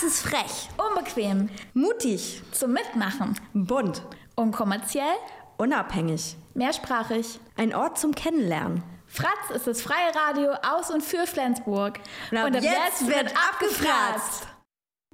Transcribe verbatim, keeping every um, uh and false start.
Fratz ist frech, Unbequem. Mutig. Zum Mitmachen. Bunt. Unkommerziell. Unabhängig. Mehrsprachig. Ein Ort zum Kennenlernen. Fratz ist das freie Radio aus und für Flensburg. Und ab, und ab jetzt, jetzt wird abgefratzt.